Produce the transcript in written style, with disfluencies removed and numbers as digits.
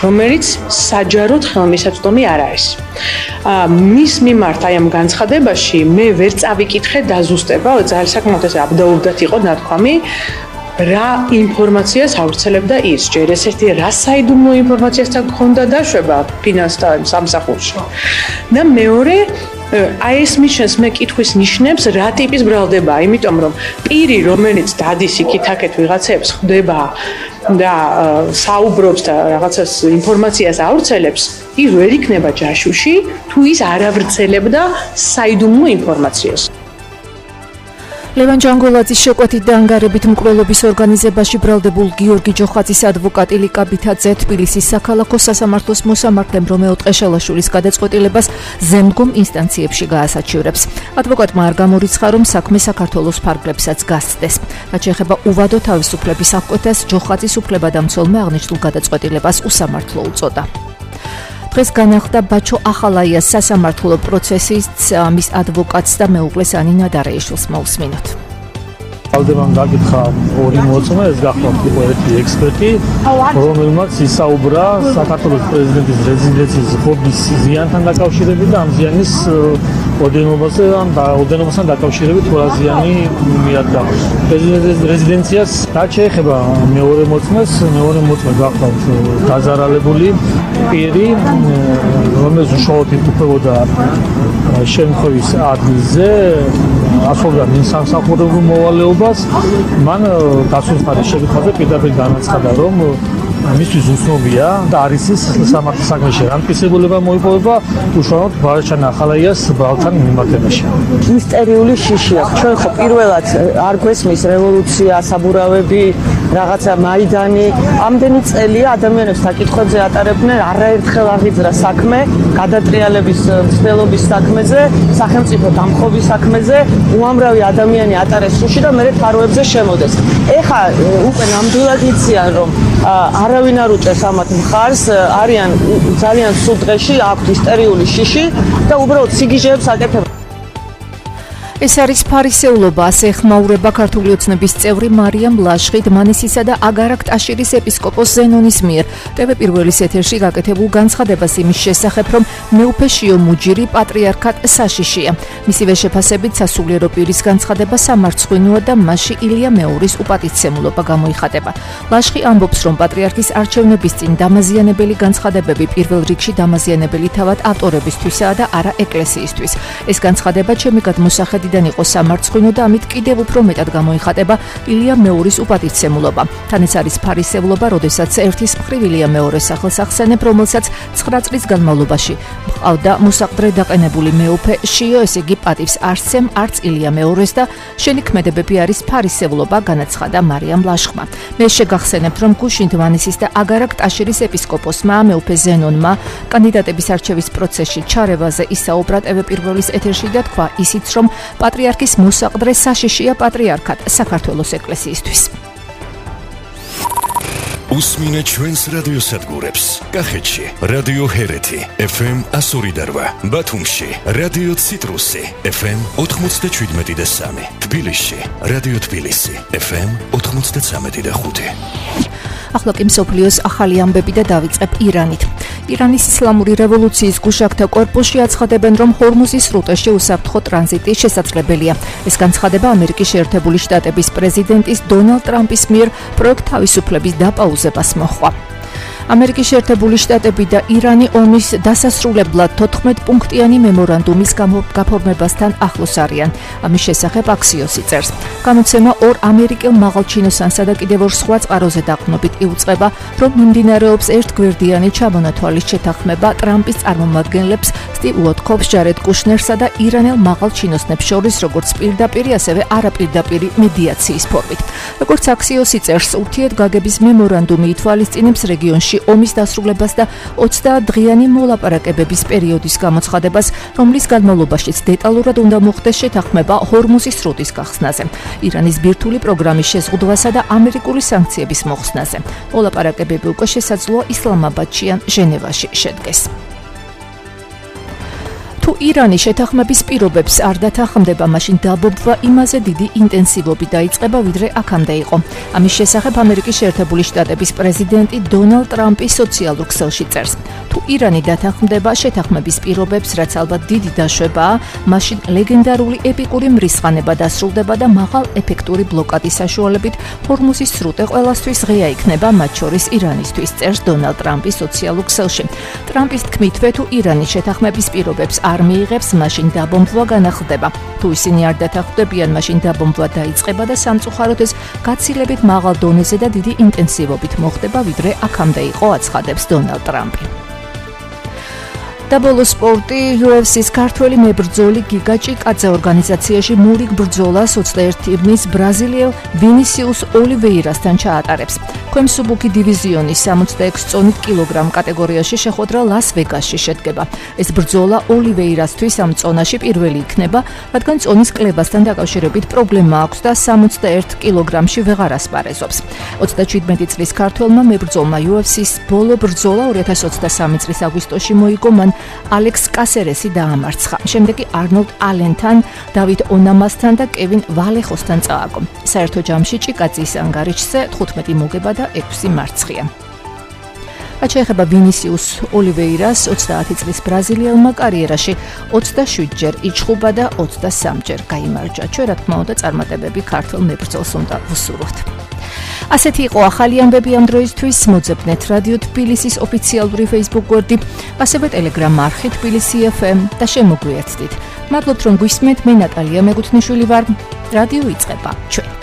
რომელიც საჯაროდ ხელმისაწვდომი არ არის. მის მიმართ აი ამ განცხადებაში მე ვერ წავიკითხე დაზუსტება, ძალიან საკმაოდ ეს აბდაუბდათ იყო ნათქვამი. რა ინფორმაციას ავრცელებდა ის? ჯერ ერთ-ერთი რა საიდუმლო ინფორმაციასთან გქონდა დაშვება ფინანსთა სამსახურში. და მეორე აი ეს მისჩენს მე კითხვის ნიშნებს რა ტიპის ბრალდებაა, იმიტომ რომ პირი რომელიც დადის იქით-აქეთ ვიღაცებს ხვდება და საუბრობს და რაღაცას ინფორმაციას ავრცელებს, ის ვერ იქნება ჯაშუში, თუ ის არ ავრცელებდა საიდუმლო ინფორმაციას. ლევან ჯანგოლაძის შეკვეთით და ანგარებით მკვლელობის ორგანიზებაში ბრალდებულ გიორგი ჯოხაძის ადვოკატი ლიკა ბითაძე თბილისის საქალაქო სასამართლოს მოსამართლემ რომეო ტყეშელაშვილის გადაწყვეტილებას ზემდგომ ინსტანციებში გაასაჩივრებს. ადვოკატმა არ გამორიცხა, რომ საქმე საქართველოს ფარგლებსაც გასცდეს. რაც შეეხება უვადო თავისუფლების აღკვეთას, ჯოხაძის უფლებადამცველმა აღნიშნულ გადაწყვეტილებას უსამართლო უწოდა. დღეს განახლდა ბაჩო ახალაიას სასამართლო პროცესის მის ადვოკატს და მეუღლეს ანინა დარეიშვილს მოусმინოთ. ალდებამ დაგითხრა ორი მოწმე, ეს გახლავთ ერთი ექსპერტი, რომელმაც ისაუბრა საქართველოს პრეზიდენტის რეზიდენციის ღობის ზიანთან დაკავშირებით და ამ ზიანის ოდენობასთან დაკავშირებით რა ზიანი მიადგა. პრეზიდენტის რეზიდენციას რაც შეეხება მეორე მოწმეს გახლავთ დაზარალებული პირი, რომელიც უშუალოდ ითვლებოდა შემთხვევის ადგილზე, ასრულებდა მისამსახურებელ მოვალეობას. მან დასუსტების შეკითხვაზე პირდაპირ განაცხადა, რომ მისთვის უცნობია და არის ის სამართლის საქმეში რა მტკიცებულება მოიპოვება უშუალოდ ბარჩან ახალაიას ბრალთან მიმართებაში. მისტერიული შიშია. ჩვენ ხო პირველად არ გვესმის რევოლუცია, საბურავები, რაღაცა მაიდანი. ამდენი წელია ადამიანებს საკითხებზე ატარებდნენ, არაერთხელ აღიძრა საქმე, გადატრიალების მცდელობის საქმეზე, სახელმწიფო დამხობის საქმეზე, უამრავი ადამიანი ატარეს სუში და მერე თაროებზე შემოდეს. ეხა უკვე ნამდვილად იციან, რომ არავინ არ უჭერს ამათ მხარს, არიან ძალიან სულ დღეში, აქვთ ისტერიული შიში და უბრალოდ სიგიჟეებს აკეთებენ. ეს არის ფარისეულობა, ასე ეხმაურება ქართული ოცნების წევრი მარიამ ლაშხი დმანისისა და აგარაკ-ტაშირის ეპისკოპოს ზენონის მიერ TV პირველის ეთერში გაკეთებულ განცხადებას იმის შესახებ, რომ მეუფე შიო მუჯირი პატრიარქად საშიშია. მისივე შეფასებით სასულიერო პირის განცხადება სამარცხვინოა და მასში ილია მეორის უპატიცემულობა გამოიხატება. ლაშხი ამბობს, რომ პატრიარქის არჩევნების წინ დამაზიანებელი განცხადებები პირველ რიგში დამაზიანებელი თავად ავტორებისთვისაა და არა ეკლესიისთვის. ეს განცხადება ჩემი გადმოსახედი იყო სამარცხვინო და ამით კიდევ უფრო მეტად გამოიხატება ილია მეორის უპატიცემულობა. თან ეს არის ფარისეულობა, როდესაც ერთის მხრივ ილია მეორის სახელს ახსენებ, რომელსაც 9 წლის განმავლობაში მყავდა მოსაყდრე დაყენებული მეუფე შიო, ესე იგი პატივს არცემ არც ილია მეორის და შენი ქმედებები არის ფარისეულობა, განაცხადა მარიამ ლაშხმა. მე შეგახსენებ, რომ გუშინ დმანისის და აგარაკ-ტაშირის ეპისკოპოსმა მეუფე ზენონმა კანდიდატების არჩევის პროცესში ჩარევაზე ისაუბრა TV პირველის ეთერში და თქვა ისიც, რომ პატრიარქის მოსაყდრე საშიშია პატრიარქად საქართველოს ეკლესიისთვის. უსმინე ჩვენს რადიოსადგურებს. კახეთში რადიო ჰერეთი FM 102.8, ბათუმში რადიო ციტრუსი FM 97.3, თბილისში რადიო თბილისი FM 93.5. ახლა კი მსოფლიოს ახალი ამბები და დავიწყებ ირანით. ირანის ისლამური რევოლუციის გუშაგთა კორპუსში აცხადებენ, რომ ჰორმუზის სრუტეში უსაფრთხო ტრანზიტი შესაძლებელია. ეს განცხადება ამერიკის შეერთებული შტატების პრეზიდენტის დონალდ ტრამპის მიერ პროექტ თავისუფლების დაპაუზებას მოჰყვა. ამერიკის შეერთებული შტატები და ირანი ომის დასასრულებლად 14 პუნქტიანი მემორანდუმის გაფორმებასთან ახლოს არიან. ამის შესახებ აქსიოსი წერს. გამოცემა ორ ამერიკელ მაღალჩინოსანსა და კიდევ ორ სხვა წყაროზე დაყრდნობით იუწყება, რომ მიმდინარეობს ერთგვერდიანი ჩამონათვალის შეთანხმება ტრამპის წარმომადგენლებს სტივ უოტკოფს, ჯარედ კუშნერსა და ირანელ მაღალჩინოსნებს შორის, როგორც პირდაპირი, ასევე არაპირდაპირი მედიაციის ფორმით. როგორც აქსიოსი წერს, ურთიერთგაგების მემორანდუმი ითვალისწინებს რეგიონში ომის დასრულებას და 20 დღიანი მოლაპარაკებების პერიოდის გამოცხადებას, რომლის განმავლობაშიც დეტალურად უნდა მოხდეს შეთანხმება ჰორმუზის სრუტის გახსნაზე, ირანის ბირთვული პროგრამის შეზღუდვასა და ამერიკული სანქციების მოხსნაზე. მოლაპარაკებები უკვე შესაძლოა ისლამაბადში ან ჟენევაში შედგეს. თუ ირანი შეთანხმების პირობებს არ დათანხმდება, მაშინ დაბომბვა იმაზე დიდი ინტენსივობით დაიწყება, ვიდრე აქამდე იყო. ამის შესახებ ამერიკის შეერთებული შტატების პრეზიდენტი დონალდ ტრამპი სოციალურ ქსელში წერს. თუ ირანი დათანხმდება შეთანხმების პირობებს, რაც ალბათ დიდი დაშვებაა, მაშინ ლეგენდარული ეპიკური მრისხანება დასრულდება და მაღალ ეფექტური ბლოკადის საშუალებით ჰორმუზის სრუტე ყველასთვის ღია იქნება, მათ შორის ირანისთვის, წერს დონალდ ტრამპი სოციალურ ქსელში. ტრამპის თქმითვე, თუ ირანი შეთანხმების პირობებს არ მიიღებს, მაშინ დაბომბვა განახლდება. თუ ისინი არ დათანხმდებიან, მაშინ დაბომბვა დაიწყება და სამწუხაროდ ეს გაცილებით მაღალ დონეზე და დიდი ინტენსივობით მოხდება, ვიდრე აქამდე იყო, აცხადებს დონალდ ტრამპი. და ბოლო სპორტი UFC-ს ქართველი მებრძოლი გიგა ჭიკაძე ორგანიზაციაში მურიგ ბრძოლას 21 ივნის ბრაზილიელ ვინისიუს ოლივეირასთან ჩაატარებს. ქვემსუბუქი დივიზიონის 66 წონით კილოგრამ კატეგორიაში შეხვედრა ლას-ვეგასში შედგება. ეს ბრძოლა ოლივეირასთვის ამ წონაში პირველი იქნება, რადგან წონის კლებასთან დაკავშირებით პრობლემა აქვს და 61 კილოგრამში ვეღარ ასპარეზობს. 37 წლის ქართველმა მებრძოლმა UFC-ს ბოლო ბრძოლა 2023 წლის აგვისტოში მოიგო, მან ალექს კასერესი დაამარცხა. შემდეგ კი არნოლდ ალენთან, დავით ონამასთან და კევინ ვალეხოსთან წააგო. საერთო ჯამში ჭიკაძის ანგარიშზე 15 მოგება და 6 მარცხია. რაც შეეხება ვინისიუს ოლივეირას, 30 წლის ბრაზილიელმა კარიერაში 27 ჯერ იჩხუბა და 23 ჯერ გაიმარჯვა. ჩვენ რა თქმა უნდა წარმატებები ქართველ მებრძოლს უნდა ვუსურვოთ. ასეთი იყო ახალი ამბები ამ დროისთვის. მოძებნეთ რადიო თბილისის ოფიციალური Facebook გვერდი, ასევე Telegram არხი თბილისი FM და შემოგვიერთდით. მადლობთ რომ გვისმენთ. მე ნატალია მეგუთნიშვილი ვარ. რადიო იწყება. ჩვენ